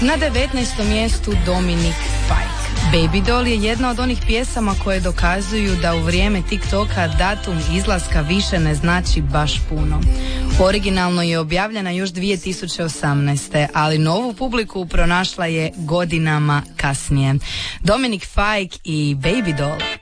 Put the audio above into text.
Na 19. mjestu Dominic Fike. Baby Doll je jedna od onih pjesama koje dokazuju da u vrijeme TikToka datum izlaska više ne znači baš puno. Originalno je objavljena još 2018. ali novu publiku pronašla je godinama kasnije. Dominic Fike i Baby Doll.